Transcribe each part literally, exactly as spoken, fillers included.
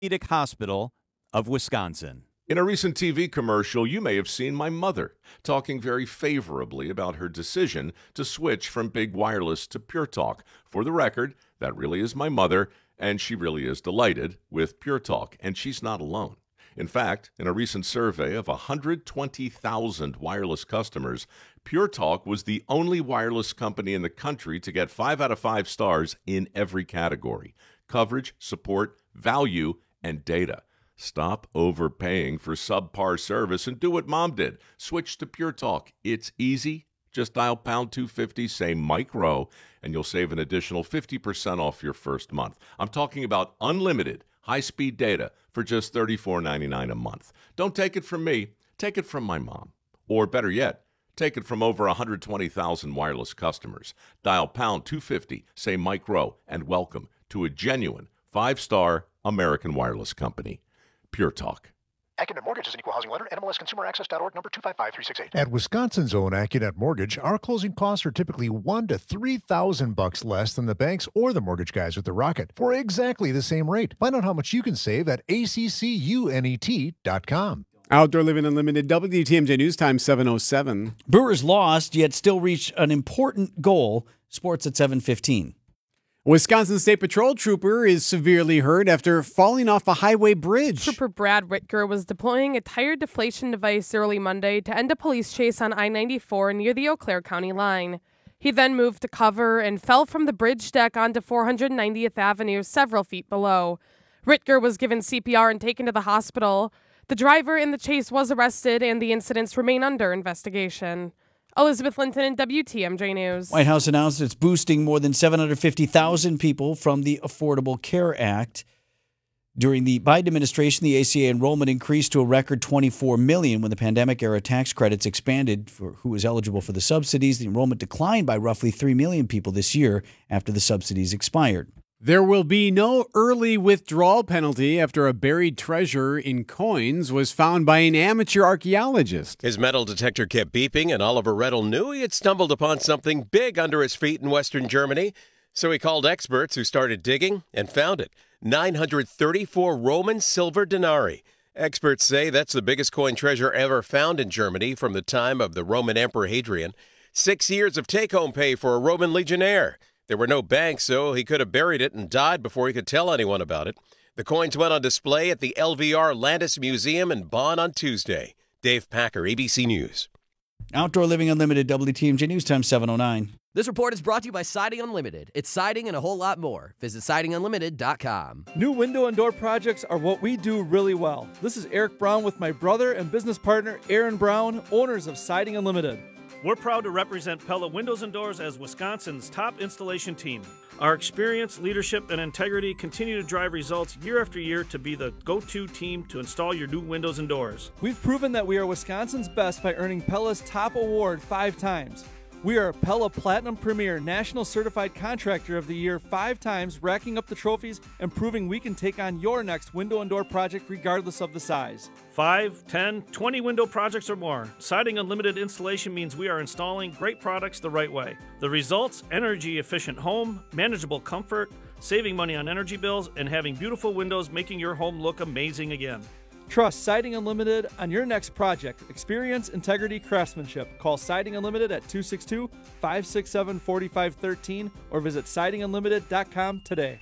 Orthopedic Hospital of Wisconsin. In a recent T V commercial, you may have seen my mother talking very favorably about her decision to switch from big wireless to Pure Talk. For the record, that really is my mother, and she really is delighted with Pure Talk, and she's not alone. In fact, in a recent survey of one hundred twenty thousand wireless customers, Pure Talk was the only wireless company in the country to get five out of five stars in every category: coverage, support, value, and data. Stop overpaying for subpar service and do what Mom did. Switch to Pure Talk. It's easy. Just dial pound two fifty, say Mike Rowe, and you'll save an additional fifty percent off your first month. I'm talking about unlimited high-speed data for just thirty-four ninety-nine a month. Don't take it from me. Take it from my mom. Or better yet, take it from over one hundred twenty thousand wireless customers. Dial pound two fifty, say Mike Rowe, and welcome to a genuine five-star American wireless company. Pure Talk. AccuNet Mortgage is an equal housing lender. N M L S Consumer Access dot org, number two five five three six eight. At Wisconsin's own AccuNet Mortgage, our closing costs are typically one to three thousand bucks less than the banks or the mortgage guys with the Rocket for exactly the same rate. Find out how much you can save at A C C U N E T dot com. Outdoor Living Unlimited, W T M J News Time seven oh seven. Brewers lost, yet still reached an important goal. Sports at seven fifteen. Wisconsin State Patrol trooper is severely hurt after falling off a highway bridge. Trooper Brad Ritger was deploying a tire deflation device early Monday to end a police chase on I ninety-four near the Eau Claire County line. He then moved to cover and fell from the bridge deck onto four hundred ninetieth Avenue several feet below. Ritger was given C P R and taken to the hospital. The driver in the chase was arrested and the incidents remain under investigation. Elizabeth Linton in W T M J News. White House announced it's boosting more than seven hundred fifty thousand people from the Affordable Care Act. During the Biden administration, the A C A enrollment increased to a record twenty-four million when the pandemic-era tax credits expanded for who was eligible for the subsidies. The enrollment declined by roughly three million people this year after the subsidies expired. There will be no early withdrawal penalty after a buried treasure in coins was found by an amateur archaeologist. His metal detector kept beeping, and Oliver Reddle knew he had stumbled upon something big under his feet in western Germany. So he called experts who started digging and found it. nine hundred thirty-four Roman silver denarii. Experts say that's the biggest coin treasure ever found in Germany from the time of the Roman Emperor Hadrian. Six years of take-home pay for a Roman legionnaire. There were no banks, so he could have buried it and died before he could tell anyone about it. The coins went on display at the L V R Landis Museum in Bonn on Tuesday. Dave Packer, A B C News. Outdoor Living Unlimited, W T M J News Time seven oh nine. This report is brought to you by Siding Unlimited. It's siding and a whole lot more. Visit siding unlimited dot com. New window and door projects are what we do really well. This is Eric Brown with my brother and business partner, Aaron Brown, owners of Siding Unlimited. We're proud to represent Pella Windows and Doors as Wisconsin's top installation team. Our experience, leadership, and integrity continue to drive results year after year to be the go-to team to install your new windows and doors. We've proven that we are Wisconsin's best by earning Pella's top award five times. We are Pella Platinum Premier National Certified Contractor of the Year five times, racking up the trophies and proving we can take on your next window and door project regardless of the size. Five, ten, twenty window projects or more. Siding Unlimited installation means we are installing great products the right way. The results: energy-efficient home, manageable comfort, saving money on energy bills, and having beautiful windows making your home look amazing again. Trust Siding Unlimited on your next project. Experience, integrity, craftsmanship. Call Siding Unlimited at two six two, five six seven, four five one three or visit siding unlimited dot com today.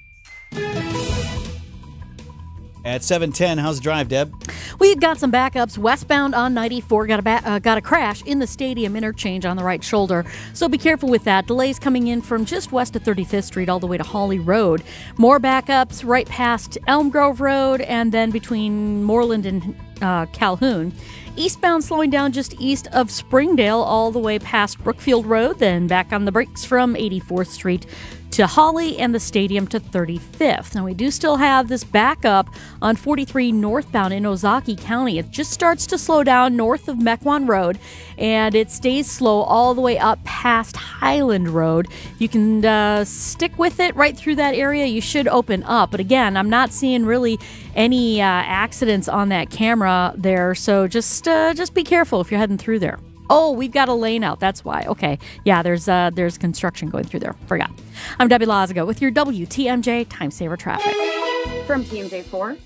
At seven ten, how's the drive, Deb? We've got some backups. Westbound on ninety-four got a ba- uh, got a crash in the Stadium interchange on the right shoulder, so be careful with that. Delays coming in from just west of thirty-fifth Street all the way to Hawley Road. More backups right past Elm Grove Road and then between Moreland and uh, Calhoun. Eastbound slowing down just east of Springdale all the way past Brookfield Road, then back on the brakes from eighty-fourth Street to Hawley and the Stadium to thirty-fifth. Now, we do still have this backup on forty-three northbound in Ozaukee County. It just starts to slow down north of Mequon Road, and it stays slow all the way up past Highland Road. You can uh, stick with it right through that area. You should open up. But again, I'm not seeing really any uh, accidents on that camera there, so just uh, just be careful if you're heading through there. Oh, we've got a lane out. That's why. Okay. Yeah, there's uh, there's construction going through there. Forgot. I'm Debbie Lazago with your W T M J Time Saver Traffic. From T M J four,